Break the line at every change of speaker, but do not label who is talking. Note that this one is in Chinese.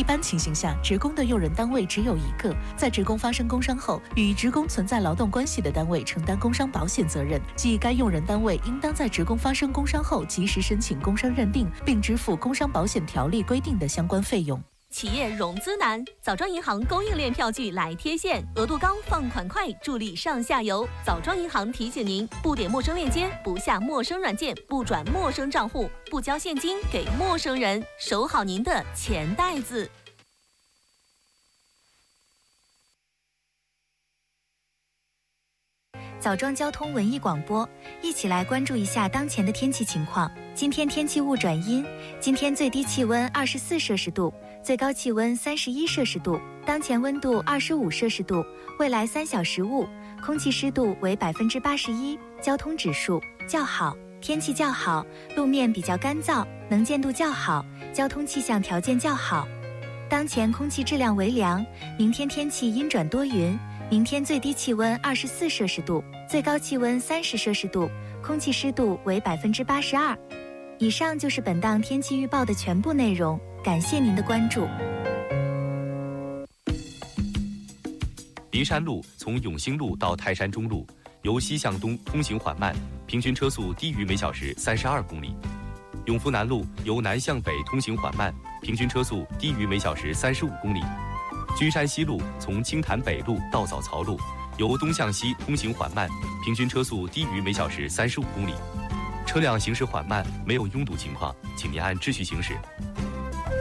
一般情形下，职工的用人单位只有一个，在职工发生工伤后，与职工存在劳动关系的单位承担工伤保险责任，即该用人单位应当在职工发生工伤后及时申请工伤认定，并支付工伤保险条例规定的相关费用。
企业融资难，枣庄银行供应链票据来贴现，额度高，放款快，助力上下游。枣庄银行提醒您：不点陌生链接，不下陌生软件，不转陌生账户，不交现金给陌生人，守好您的钱袋子。
枣庄交通文艺广播，一起来关注一下当前的天气情况。今天天气雾转阴，今天最低气温24摄氏度，最高气温31摄氏度，当前温度25摄氏度，未来3小时雾，空气湿度为81%，交通指数较好，天气较好，路面比较干燥，能见度较好，交通气象条件较好。当前空气质量为良，明天天气阴转多云。明天最低气温24摄氏度，最高气温30摄氏度，空气湿度为82%。以上就是本档天气预报的全部内容，感谢您的关注。
林山路从永兴路到泰山中路，由西向东通行缓慢，平均车速低于每小时32公里。永福南路由南向北通行缓慢，平均车速低于每小时35公里。君山西路从青潭北路到枣槽路，由东向西通行缓慢，平均车速低于每小时35公里。车辆行驶缓慢，没有拥堵情况，请您按秩序行驶。